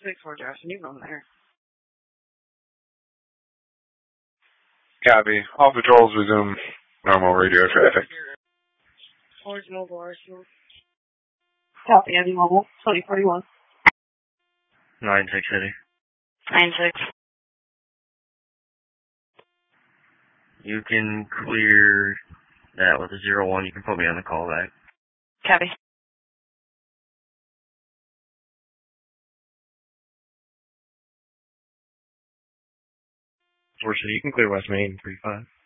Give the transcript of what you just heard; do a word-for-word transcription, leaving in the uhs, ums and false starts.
six four Justin, you go there. Copy. All patrols resume normal radio traffic. Orange Mobile Arsenal. Copy, Andy Mobile, twenty forty-one. nine six City. nine six. You can clear that with a zero one. You can put me on the call back. Copy. Fortunately, you can clear West Main three five.